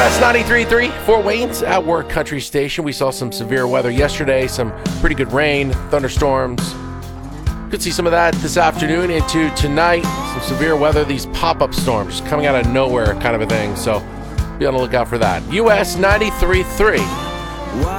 US 93.3, Fort Wayne's at Work Country Station. We saw some severe weather yesterday, some pretty good rain, thunderstorms. Could see some of that this afternoon into tonight. Some severe weather, these pop-up storms coming out of nowhere kind of a thing. So be on the lookout for that. US 93.3.